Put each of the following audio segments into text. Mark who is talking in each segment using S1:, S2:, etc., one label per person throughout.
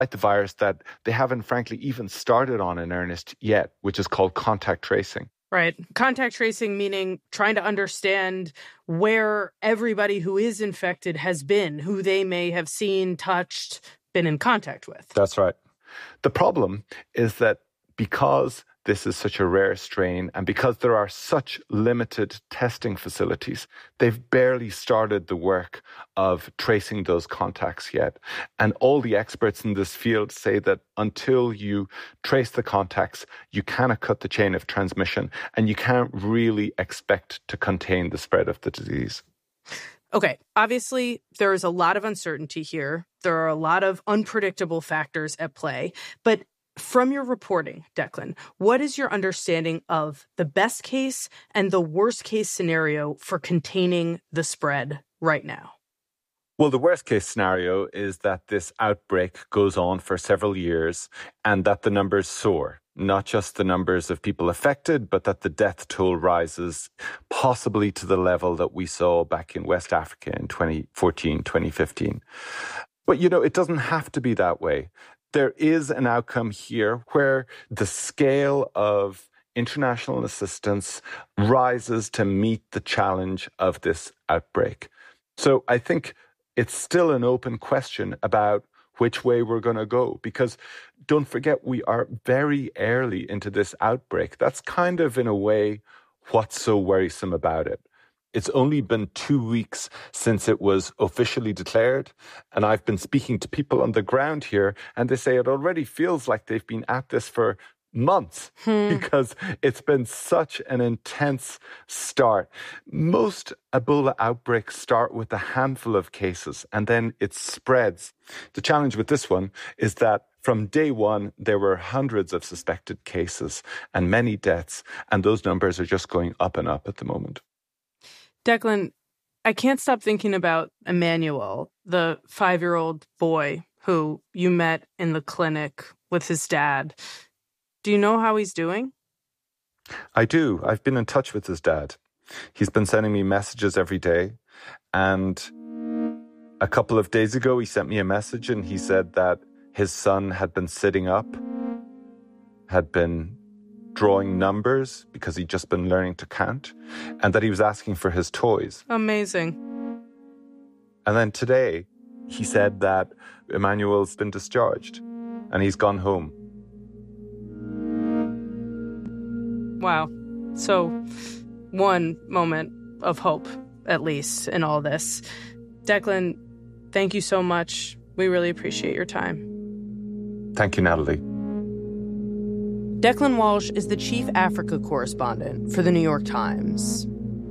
S1: the virus that they haven't, frankly, even started on in earnest yet, which is called contact tracing.
S2: Right. Contact tracing meaning trying to understand where everybody who is infected has been, who they may have seen, touched, been in contact with.
S1: That's right. The problem is that because this is such a rare strain and because there are such limited testing facilities, they've barely started the work of tracing those contacts yet. And all the experts in this field say that until you trace the contacts, you cannot cut the chain of transmission and you can't really expect to contain the spread of the disease.
S2: Okay, obviously, there is a lot of uncertainty here. There are a lot of unpredictable factors at play. But from your reporting, Declan, what is your understanding of the best case and the worst case scenario for containing the spread right now?
S1: Well, the worst case scenario is that this outbreak goes on for several years and that the numbers soar. Not just the numbers of people affected, but that the death toll rises possibly to the level that we saw back in West Africa in 2014, 2015. But, it doesn't have to be that way. There is an outcome here where the scale of international assistance rises to meet the challenge of this outbreak. So I think it's still an open question about which way we're going to go, because don't forget, we are very early into this outbreak. That's kind of, in a way, what's so worrisome about it. It's only been 2 weeks since it was officially declared, and I've been speaking to people on the ground here, and they say it already feels like they've been at this for months because it's been such an intense start. Most Ebola outbreaks start with a handful of cases, and then it spreads. The challenge with this one is that from day one, there were hundreds of suspected cases and many deaths, and those numbers are just going up and up at the moment.
S2: Declan, I can't stop thinking about Emmanuel, the 5-year-old boy who you met in the clinic with his dad. Do you know how he's doing?
S1: I do. I've been in touch with his dad. He's been sending me messages every day. And a couple of days ago, he sent me a message and he said that his son had been sitting up, had been drawing numbers because he'd just been learning to count, and that he was asking for his toys.
S2: Amazing.
S1: And then today, he said that Emmanuel's been discharged and he's gone home.
S2: Wow. So, one moment of hope, at least, in all this. Declan, thank you so much. We really appreciate your time.
S1: Thank you, Natalie.
S2: Declan Walsh is the chief Africa correspondent for The New York Times.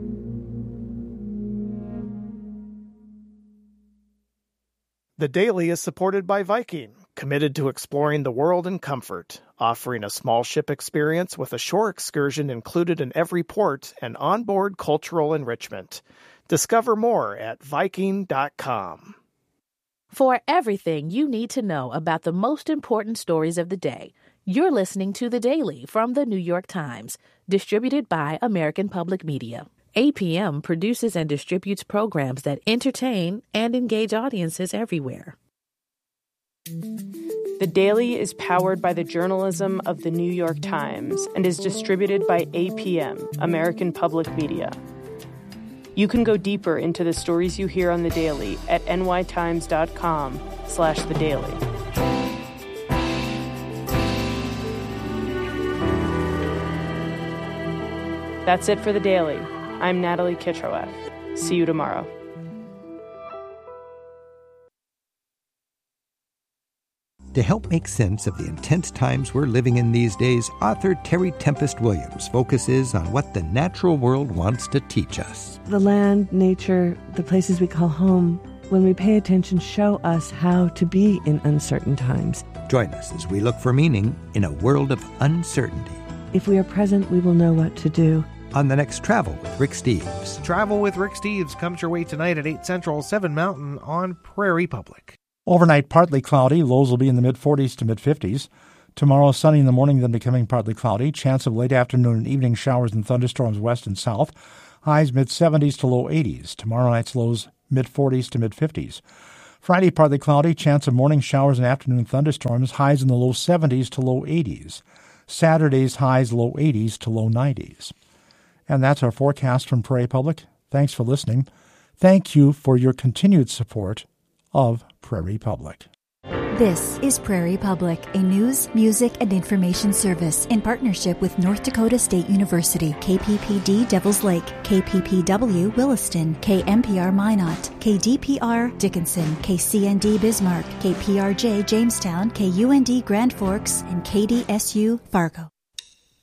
S3: The Daily is supported by Viking, committed to exploring the world in comfort, offering a small ship experience with a shore excursion included in every port and onboard cultural enrichment. Discover more at Viking.com.
S4: For everything you need to know about the most important stories of the day, you're listening to The Daily from The New York Times, distributed by American Public Media. APM produces and distributes programs that entertain and engage audiences everywhere.
S2: The Daily is powered by the journalism of The New York Times and is distributed by APM, American Public Media. You can go deeper into the stories you hear on The Daily at nytimes.com/The Daily. That's it for The Daily. I'm Natalie Kitroeff. See you tomorrow.
S5: To help make sense of the intense times we're living in these days, author Terry Tempest Williams focuses on what the natural world wants to teach us.
S6: The land, nature, the places we call home, when we pay attention, show us how to be in uncertain times.
S5: Join us as we look for meaning in a world of uncertainty.
S6: If we are present, we will know what to do.
S5: On the next Travel with Rick Steves.
S7: Travel with Rick Steves comes your way tonight at 8 Central, 7 Mountain on Prairie Public.
S8: Overnight, partly cloudy. Lows will be in the mid-40s to mid-50s. Tomorrow, sunny in the morning, then becoming partly cloudy. Chance of late afternoon and evening showers and thunderstorms west and south. Highs mid-70s to low 80s. Tomorrow night's lows mid-40s to mid-50s. Friday, partly cloudy, chance of morning showers and afternoon thunderstorms, highs in the low 70s to low 80s. Saturday's highs low 80s to low 90s. And that's our forecast from Prairie Public. Thanks for listening. Thank you for your continued support of Prairie Public.
S9: This is Prairie Public, a news, music, and information service in partnership with North Dakota State University, KPPD Devils Lake, KPPW Williston, KMPR Minot, KDPR Dickinson, KCND Bismarck, KPRJ Jamestown, KUND Grand Forks, and KDSU Fargo.